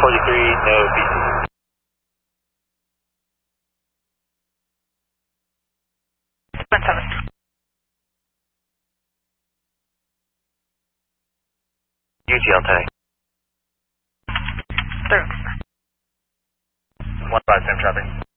43, no BC. UGL tag. 15 same traffic.